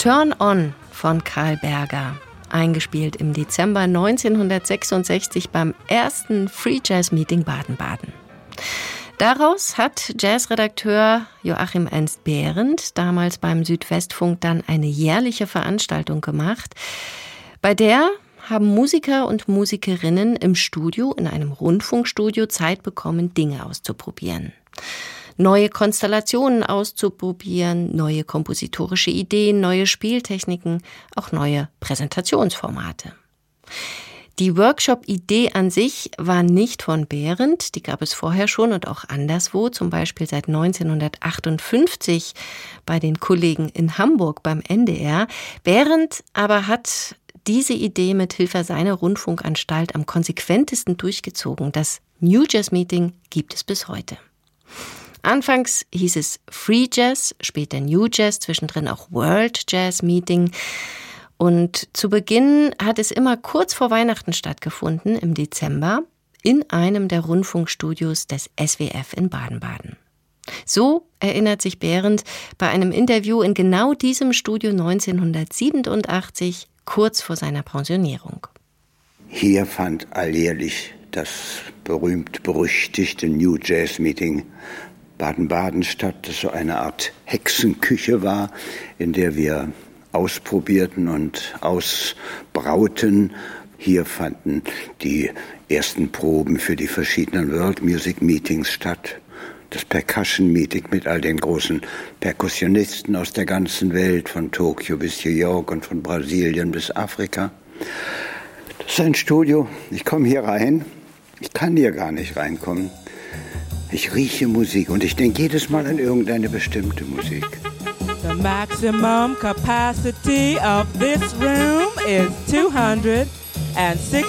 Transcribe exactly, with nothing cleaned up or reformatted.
Turn On von Carl Berger, eingespielt im Dezember neunzehnhundertsechsundsechzig beim ersten Free Jazz Meeting Baden-Baden. Daraus hat Jazzredakteur Joachim Ernst Behrendt damals beim Südwestfunk dann eine jährliche Veranstaltung gemacht, bei der haben Musiker und Musikerinnen im Studio, in einem Rundfunkstudio, Zeit bekommen, Dinge auszuprobieren. Neue Konstellationen auszuprobieren, neue kompositorische Ideen, neue Spieltechniken, auch neue Präsentationsformate. Die Workshop-Idee an sich war nicht von Behrendt, die gab es vorher schon und auch anderswo, zum Beispiel seit neunzehnhundertachtundfünfzig bei den Kollegen in Hamburg beim N D R. Behrendt aber hat diese Idee mit Hilfe seiner Rundfunkanstalt am konsequentesten durchgezogen. Das New Jazz Meeting gibt es bis heute. Anfangs hieß es Free Jazz, später New Jazz, zwischendrin auch World Jazz Meeting. Und zu Beginn hat es immer kurz vor Weihnachten stattgefunden, im Dezember, in einem der Rundfunkstudios des S W F in Baden-Baden. So erinnert sich Behrendt bei einem Interview in genau diesem Studio neunzehnhundertsiebenundachtzig, kurz vor seiner Pensionierung. Hier fand alljährlich das berühmt-berüchtigte New Jazz Meeting Baden-Baden statt, das so eine Art Hexenküche war, in der wir ausprobierten und ausbrauten. Hier fanden die ersten Proben für die verschiedenen World Music Meetings statt. Das Percussion Meeting mit all den großen Perkussionisten aus der ganzen Welt, von Tokio bis New York und von Brasilien bis Afrika. Das ist ein Studio. Ich komme hier rein. Ich kann hier gar nicht reinkommen. Ich rieche Musik und ich denke jedes Mal an irgendeine bestimmte Musik. The maximum capacity of this room is two hundred sixty